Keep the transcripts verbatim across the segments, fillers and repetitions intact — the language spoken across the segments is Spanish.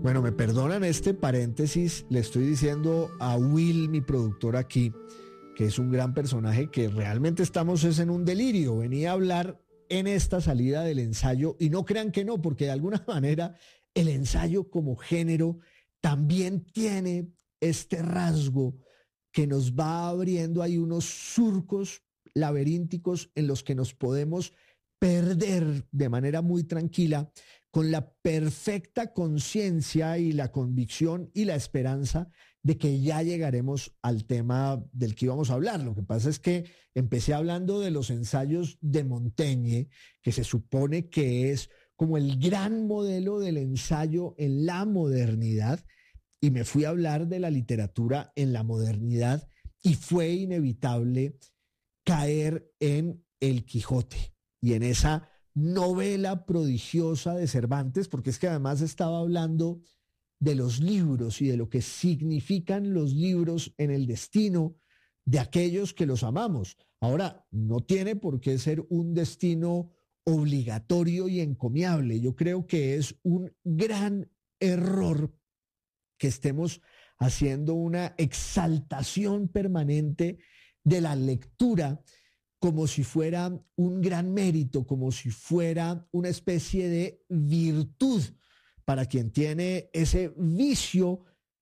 Bueno, me perdonan este paréntesis, le estoy diciendo a Will, mi productor aquí, que es un gran personaje, que realmente estamos es en un delirio. Venía a hablar en esta salida del ensayo y no crean que no, porque de alguna manera el ensayo como género también tiene este rasgo que nos va abriendo ahí unos surcos laberínticos en los que nos podemos perder de manera muy tranquila con la perfecta conciencia y la convicción y la esperanza de que ya llegaremos al tema del que íbamos a hablar. Lo que pasa es que empecé hablando de los ensayos de Montaigne, que se supone que es como el gran modelo del ensayo en la modernidad, y me fui a hablar de la literatura en la modernidad y fue inevitable caer en El Quijote y en esa novela prodigiosa de Cervantes, porque es que además estaba hablando de los libros y de lo que significan los libros en el destino de aquellos que los amamos. Ahora, no tiene por qué ser un destino obligatorio y encomiable. Yo creo que es un gran error que estemos haciendo una exaltación permanente de la lectura como si fuera un gran mérito, como si fuera una especie de virtud para quien tiene ese vicio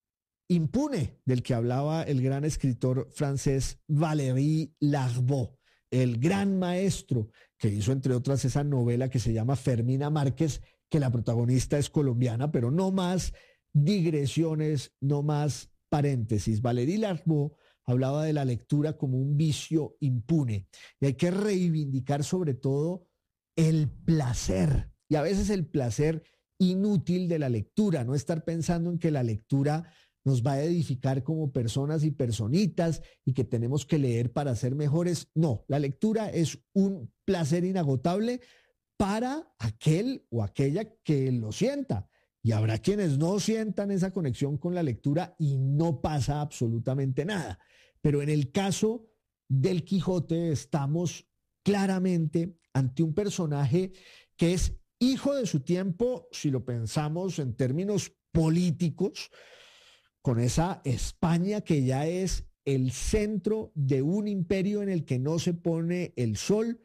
impune del que hablaba el gran escritor francés Valéry Larbaud, el gran maestro que hizo, entre otras, esa novela que se llama Fermina Márquez, que la protagonista es colombiana, pero no más digresiones, no más paréntesis. Valéry Larbaud hablaba de la lectura como un vicio impune y hay que reivindicar sobre todo el placer, y a veces el placer inútil de la lectura, no estar pensando en que la lectura nos va a edificar como personas y personitas y que tenemos que leer para ser mejores. No, la lectura es un placer inagotable para aquel o aquella que lo sienta. Y habrá quienes no sientan esa conexión con la lectura y no pasa absolutamente nada. Pero en el caso del Quijote estamos claramente ante un personaje que es hijo de su tiempo, si lo pensamos en términos políticos, con esa España que ya es el centro de un imperio en el que no se pone el sol,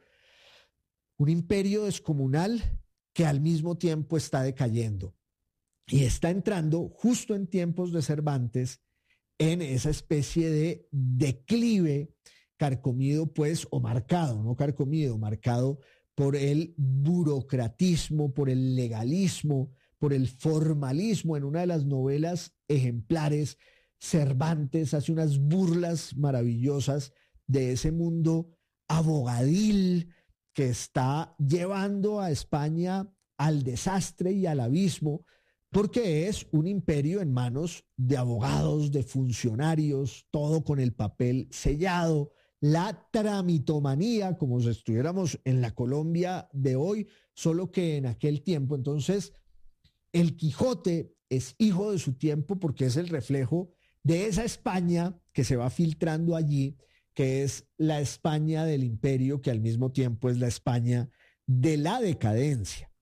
un imperio descomunal que al mismo tiempo está decayendo. Y está entrando justo en tiempos de Cervantes en esa especie de declive carcomido, pues, o marcado, no carcomido, marcado por el burocratismo, por el legalismo, por el formalismo. En una de las novelas ejemplares, Cervantes hace unas burlas maravillosas de ese mundo abogadil que está llevando a España al desastre y al abismo, porque es un imperio en manos de abogados, de funcionarios, todo con el papel sellado, la tramitomanía, como si estuviéramos en la Colombia de hoy, solo que en aquel tiempo. Entonces, el Quijote es hijo de su tiempo porque es el reflejo de esa España que se va filtrando allí, que es la España del imperio, que al mismo tiempo es la España de la decadencia.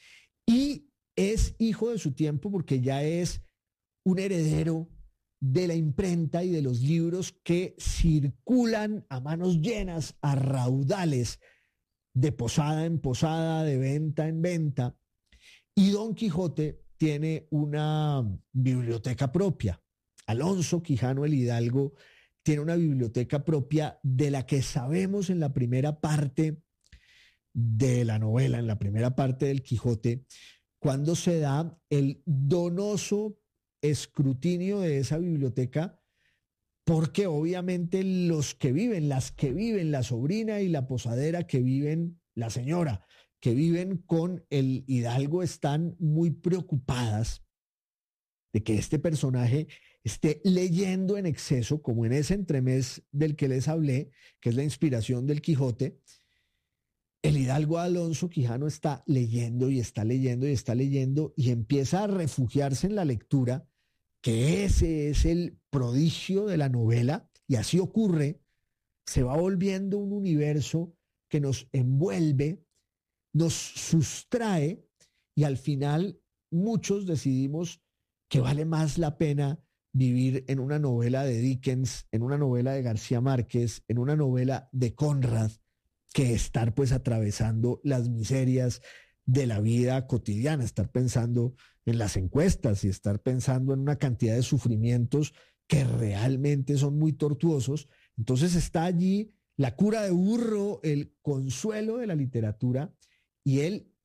Y es hijo de su tiempo porque ya es un heredero de la imprenta y de los libros que circulan a manos llenas, a raudales, de posada en posada, de venta en venta. Y Don Quijote tiene una biblioteca propia. Alonso Quijano el Hidalgo tiene una biblioteca propia de la que sabemos en la primera parte de la novela, en la primera parte del Quijote, cuando se da el donoso escrutinio de esa biblioteca, porque obviamente los que viven, las que viven, la sobrina y la posadera que viven, la señora, que viven con el Hidalgo, están muy preocupadas de que este personaje esté leyendo en exceso, como en ese entremés del que les hablé, que es la inspiración del Quijote. El Hidalgo Alonso Quijano está leyendo y está leyendo y está leyendo y empieza a refugiarse en la lectura, que ese es el prodigio de la novela, y así ocurre. Se va volviendo un universo que nos envuelve, nos sustrae, y al final muchos decidimos que vale más la pena vivir en una novela de Dickens, en una novela de García Márquez, en una novela de Conrad, que estar pues atravesando las miserias de la vida cotidiana, estar pensando en las encuestas y estar pensando en una cantidad de sufrimientos que realmente son muy tortuosos. Entonces está allí la cura de burro, el consuelo de la literatura, y él